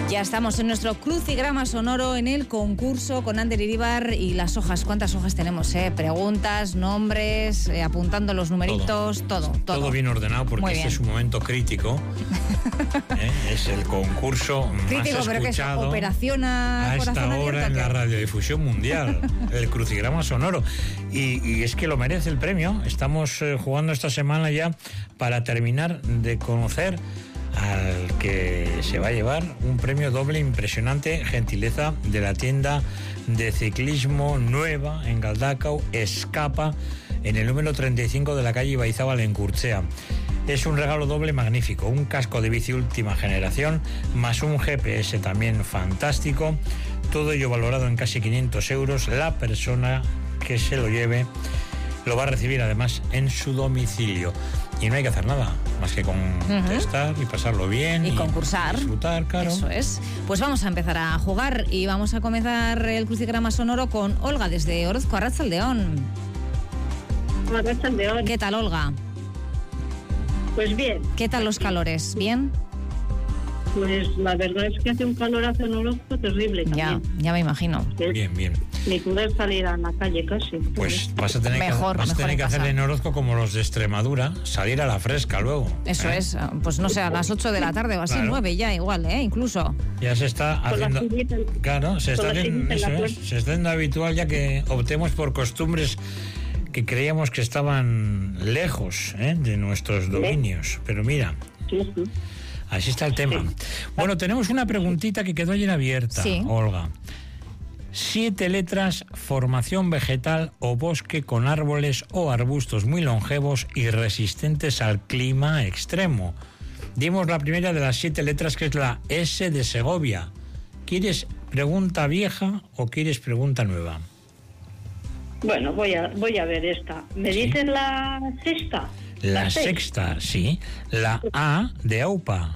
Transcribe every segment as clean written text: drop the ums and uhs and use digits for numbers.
Ya estamos en nuestro crucigrama sonoro en el concurso con Ander Iríbar y las hojas. ¿Cuántas hojas tenemos? Preguntas, nombres, apuntando los numeritos, todo. Todo bien ordenado porque este es un momento crítico. Es el concurso crítico, más pero escuchado que es operación a esta hora en la radiodifusión mundial, el crucigrama sonoro. Y es que lo merece el premio. Estamos jugando esta semana ya para terminar de conocer al que se va a llevar un premio doble impresionante, gentileza de la tienda de ciclismo nueva en Galdacao, Escapa, en el número 35 de la calle Ibaizábal en Curchea. Es un regalo doble magnífico, un casco de bici última generación, más un GPS también fantástico, todo ello valorado en casi 500 euros. La persona que se lo lleve lo va a recibir además en su domicilio. Y no hay que hacer nada, más que contestar y pasarlo bien. Y concursar. Disfrutar, claro. Eso es. Pues vamos a empezar a jugar y vamos a comenzar el crucigrama sonoro con Olga desde Orozco, Arratsaldeon. Arratsaldeon. ¿Qué tal, Olga? Pues bien. ¿Qué tal los calores? ¿Bien? Pues la verdad es que hace un calorazo en Orozco terrible también. Ya me imagino. Bien. Ni poder salir a la calle casi. Pues vas a tener que hacer en Orozco como los de Extremadura, salir a la fresca luego. Eso es, pues no sé, a las 8 de la tarde o así, 9 ya igual, incluso. Ya se está haciendo... Claro, se está haciendo habitual ya que optemos por costumbres que creíamos que estaban lejos de nuestros dominios. Pero mira... Sí. Así está el tema. Sí. Bueno, tenemos una preguntita que quedó ayer abierta, sí. Olga. 7 letras, formación vegetal o bosque con árboles o arbustos muy longevos y resistentes al clima extremo. Dimos la primera de las 7 letras, que es la S de Segovia. ¿Quieres pregunta vieja o quieres pregunta nueva? Bueno, voy a ver esta. ¿Me dices la sexta? La sexta, sí. La A de Aupa.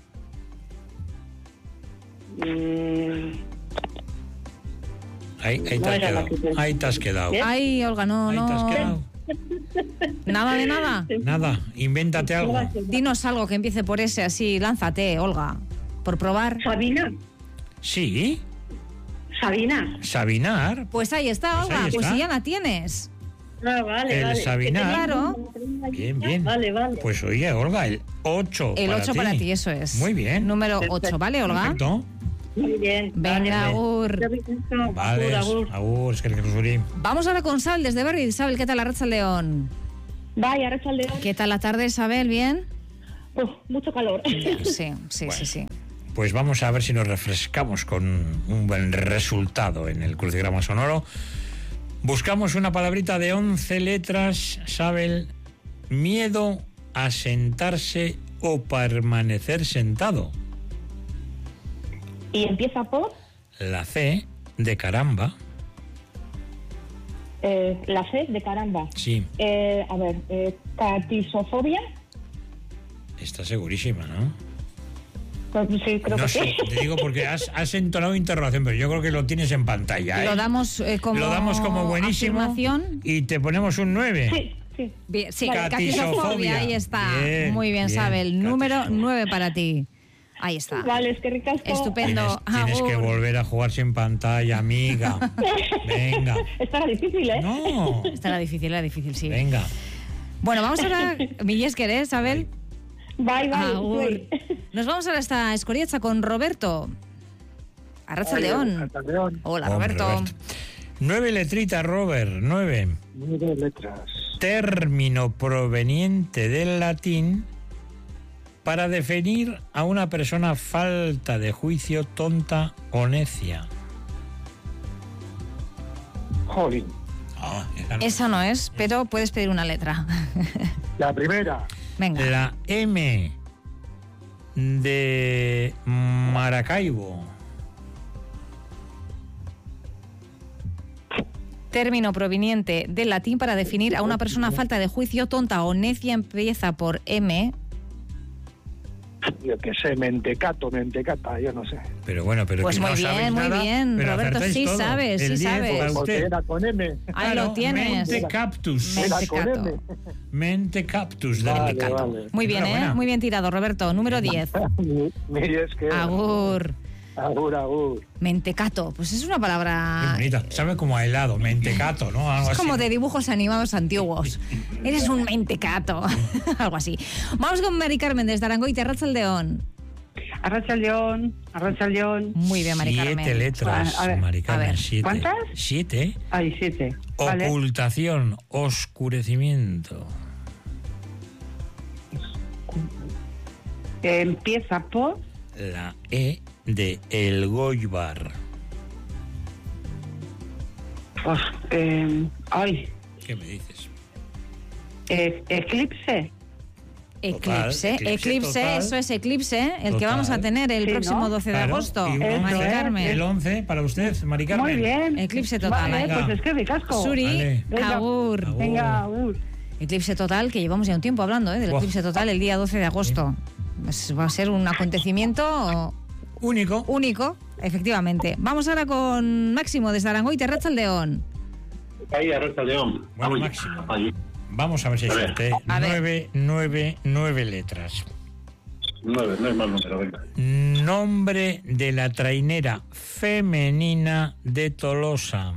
Ahí te has quedado. Ay, Olga, no. Ahí te has quedado. Nada de nada. Nada, invéntate algo. Dinos algo que empiece por ese, así, lánzate, Olga. Por probar. ¿Sabinar? Sí. ¿Sabinar? Pues ahí está, Olga. Pues si ya la tienes. Vale. El Sabinar. Claro. Bien. Vale. Pues oye, Olga, el 8 el para 8 ti. para ti, eso es. Muy bien. Número 8, ¿vale, Olga? Perfecto. Muy bien. Venga, agur. Vale, agur, es que el Vamos ahora con Sabel desde Berri. Sabel, ¿qué tal Arratsaldeon? Vaya, Arratsaldeon. ¿Qué tal la tarde, Sabel? ¿Bien? Mucho calor. Sí. Pues vamos a ver si nos refrescamos con un buen resultado en el crucigrama sonoro. Buscamos una palabrita de 11 letras, Sabel. Miedo a sentarse o permanecer sentado. ¿Y empieza por? La C de caramba. La C de caramba. Sí. Catisofobia. Está segurísima, ¿no? Sí, creo que sí. Te digo porque has entonado interrogación, pero yo creo que lo tienes en pantalla. Lo damos como buenísimo afirmación. Y te ponemos un 9. Sí. Bien, sí, catisofobia. Ahí está. Muy bien, Sabel. Número 9 para ti. Ahí está. Vale, es que ricasco. Estupendo. Tienes que volver a jugar sin pantalla, amiga. Venga. Esta era difícil, ¿eh? No. Esta era difícil, sí. Venga. Bueno, vamos ahora. Milles, ¿querés, Sabel? Bye. Nos vamos ahora hasta Escoriaza con Roberto. Arratsaldeon. Hola, Roberto. 9 letritas, Robert. 9 letras. Término proveniente del latín para definir a una persona falta de juicio, tonta o necia. Jolín. Esa no es, pero puedes pedir una letra. La primera. Venga. La M de Maracaibo. Término proveniente del latín para definir a una persona falta de juicio, tonta o necia, empieza por M. Yo qué sé, mentecata, yo no sé. Pero bueno, pues muy bien, Roberto, sí todo. Sabes. Porque era con M. Ahí claro, lo tienes. Mentecaptus. Mentecaptus. Vale. Muy bien, muy bien tirado, Roberto. Número 10. Agur. Agur, agur. Mentecato, pues es una Qué palabra... bonita. Sabe como a helado, mentecato, ¿no? Algo Es como así. de dibujos animados antiguos. Eres un mentecato. Algo así. Vamos con Mari Carmen desde Arangoite, Arratsaldeon. Arratsaldeon. Muy bien, Mari Carmen. 7 letras, A ver, Mari Carmen, a ver. 7. ¿Cuántas? 7. Hay 7. Vale. Ocultación, oscurecimiento. Empieza por... La E de El Goibar. Ay, ¿Qué me dices? eclipse. Eclipse, total. eso es eclipse, el que Total. vamos a tener el Sí, próximo ¿no? 12 de Claro, agosto. y un Eso Mari once, es. Carmen. El 11 para usted, Mari Carmen. Muy bien. Eclipse total, Vale, ahí. pues es que me casco. Suri, Vale. Venga. agur. Agur. Venga, agur. Eclipse total, que llevamos ya un tiempo hablando del Buah. eclipse total el día 12 de agosto. Pues va a ser un acontecimiento Único. único, efectivamente. Vamos ahora con Máximo desde Arangoite, Arratsaldeon. Ahí, Arratsaldeon. Bueno, Máximo. Vamos a ver si hay A ver. suerte. A ver. 9 letras. 9, no es mal número, venga. Nombre de la trainera femenina de Tolosa.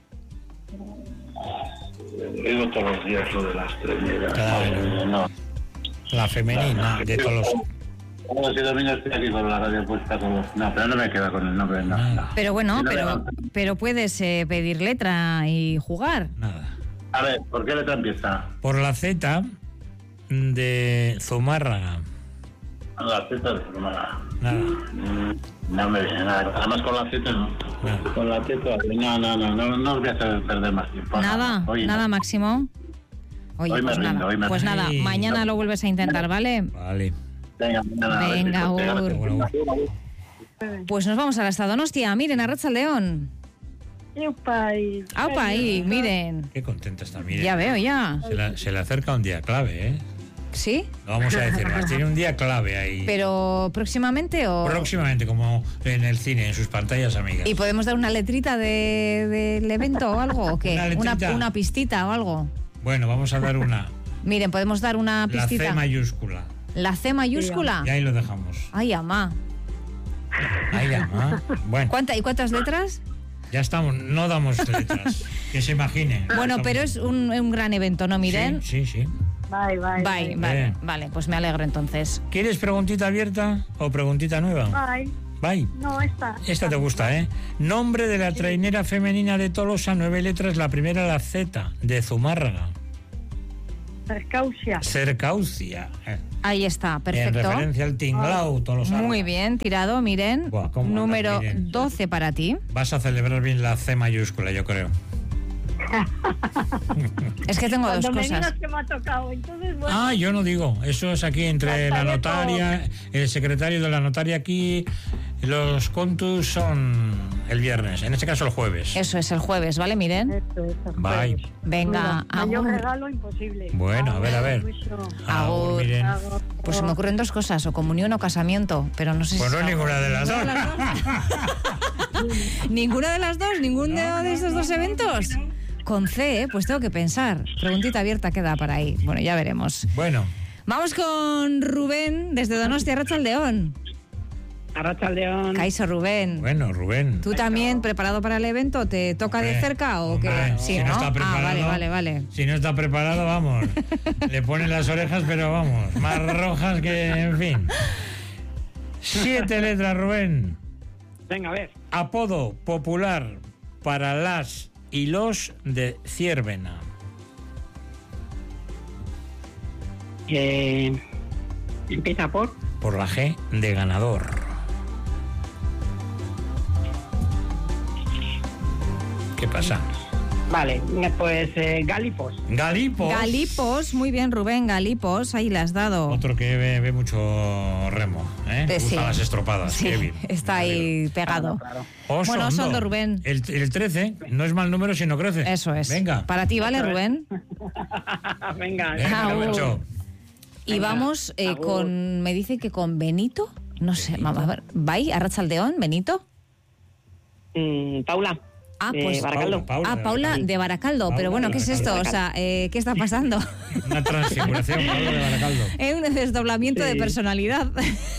Digo todos los días lo de las treneras. Claro. No. La femenina de Tolosa. Como si domingo estoy aquí con la radio puesta todo. No, pero no me queda con el nombre, no. Nada. Pero bueno, Sí, no, pero, no. pero puedes pedir letra y jugar. Nada. A ver, ¿por qué letra empieza? Por la Z de Zumárraga. La Z de Zumárraga. Nada. No me viene nada. Además con la Z no. Nada. Con la Z no os voy a hacer perder más tiempo. Nada, Oye, nada, Máximo. Oye, Hoy me pues rindo, nada, hoy me pues rindo. nada, Ay, mañana no. lo vuelves a intentar, ¿vale? Vale. Venga, mañana. a ver si Venga, suerte. agur. Bueno, Pues nos vamos a la Donostia. Miren, Arratsaldeon. Aupa ahí, miren. qué contenta está, mire. Ya veo, ya. Se le acerca un día clave, ¿eh? ¿Sí? No vamos a decir más. Tiene un día clave ahí. Pero próximamente o... Próximamente, como en el cine, en sus pantallas amigas. ¿Y podemos dar una letrita del evento o algo? ¿O qué? Una letrita. Una pistita o algo. Bueno, vamos a dar una. Miren, podemos dar una La pistita. C mayúscula. ¿La C mayúscula? Y ahí lo dejamos. Ay, amá. Ahí llama. Bueno, ¿Y cuántas letras? ya estamos. No damos letras. Que se imagine. Bueno, pero es un gran evento, ¿no, Miren? Sí, sí, sí. Vale, vale, pues me alegro entonces. ¿Quieres preguntita abierta o preguntita nueva? Bye. No, esta. Esta te gusta, ¿eh? Nombre de la trainera femenina de Tolosa, 9 letras, la primera la Z, de Zumárraga. Cercausia. Cercaucia. Ahí está, En perfecto. referencia al tinglao tolosano. Muy bien, tirado, Miren. Buah, ¿cómo andas, Número Miren? 12 para ti. Vas a celebrar bien la C mayúscula, yo creo. Es que tengo dos Cuando me cosas. digas que me ha tocado, entonces bueno. Ah, yo no digo. Eso es aquí entre la notaria, el secretario de la notaria aquí. Los contus son el viernes, en este caso el jueves. Eso es el jueves, ¿vale, Miren? Eso, Bye. Venga, Mayor agur. regalo imposible. Bueno, a ver. Agur. Miren. Pues se me ocurren dos cosas, o comunión o casamiento, pero no sé Pues si... no es ninguna de las dos. ¿Ninguna de las dos? ¿Ningún de esos dos eventos? Con C, pues tengo que pensar. Preguntita abierta queda para ahí. Bueno, ya veremos. Bueno, Vamos con Rubén desde Donostia, Arratsaldeon. Arratsaldeon. Caiso, Rubén. bueno, Rubén. ¿Tú también preparado para el evento? ¿Te toca de Hombre, cerca o qué? hombre, Sí, si ¿no? no está preparado, Vale. Si no está preparado, vamos. Le ponen las orejas, pero vamos, más rojas que, en fin. 7 letras, Rubén. Venga, a ver. Apodo popular para las y los de Ciervena. Empieza por... Por la G de ganador. ¿Qué pasa? Vale, pues Galipos. Galipos. Galipos, muy bien, Rubén, Galipos, ahí le has dado. Otro que ve mucho remo, ¿eh? Le gustan Sí. las estropadas. Sí, Qué bien. está ahí pegado. Osondo. Bueno, Osondo, Rubén. El 13 no es mal número, sino crece. Eso es. Venga. Para ti, ¿vale, Rubén? Venga. Venga, Agur. Nacho. Y vamos agur. con... Me dice que con Benito. No sé, vamos a ver. ¿Vai? ¿Arratsaldeon? ¿Benito? Paula. Ah, de pues... Baracaldo. Paula de Baracaldo. Paula Pero bueno, de ¿qué es esto? O sea, ¿qué está pasando? Una transfiguración, Pablo de Baracaldo. Es un desdoblamiento de Sí. personalidad.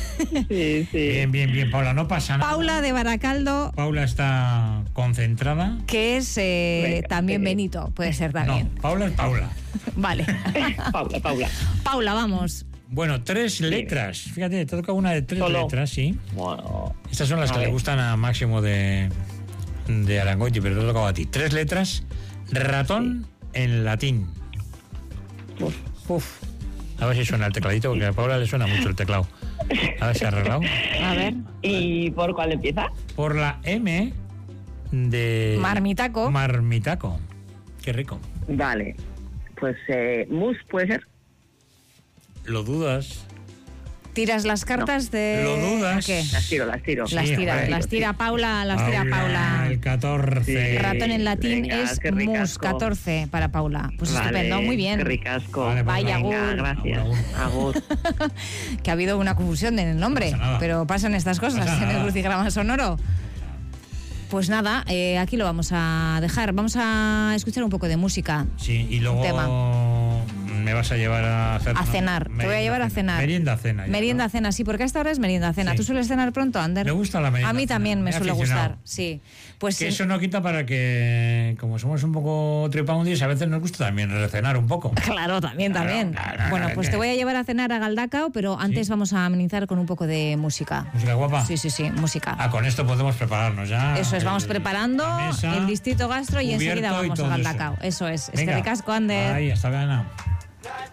Sí, sí. Bien, Paula, no pasa nada. Paula de Baracaldo, Paula está concentrada. que es también Benito, puede ser también. No, Paula es Paula. Vale. Paula. Paula, vamos. Bueno, 3 letras. Fíjate, te toca una de 3 Solo. letras, sí. Bueno, Estas son las A que le ver. gustan a Máximo de Arangoiti, pero te tocaba a ti. 3 letras, ratón en latín. Uf. A ver si suena el tecladito, porque a Paula le suena mucho el teclado. A ver si ha arreglado. A ver. ¿y por cuál empieza? Por la M de... Marmitaco. Marmitaco. Qué rico. Vale, pues mus puede ser. ¿Lo dudas? ¿Tiras las cartas de...? ¿Lo dudas? ¿Qué? Las tiro. Sí, Las tira hombre. Paula, Paula. El 14. Sí. Ratón en latín Venga, es qué mus, ricasco. 14 para Paula. Pues Vale, estupendo, muy bien. Qué ricasco. Vale, pues Vaya, venga, agur. Gracias. Agur. Que ha habido una confusión en el nombre, No pasa nada. pero pasan estas cosas Pasa en el nada. crucigrama sonoro. Pues nada, aquí lo vamos a dejar. Vamos a escuchar un poco de música. Sí, y luego Tema. me vas a llevar a hacer... A cenar. Te voy a llevar a cenar. Merienda-cena. ya, Merienda-cena, sí, porque a esta hora es merienda-cena. Sí. ¿Tú sueles cenar pronto, Ander? Me gusta la merienda-cena. A mí también me Me he suele aficionado. gustar, sí. Pues Que eso no quita para que, como somos un poco tripaundis, a veces nos gusta también recenar un poco. Claro, también. Claro, Bueno, pues te voy a llevar a cenar a Galdacao, pero antes vamos a amenizar con un poco de música. ¿Música guapa? Sí, música. Ah, con esto podemos prepararnos ya. Eso es, vamos preparando la mesa, el distrito gastro y cubierto enseguida y vamos a todo Galdacao. Eso es. Venga. Que ricasco, Ander. Ay, hasta gana.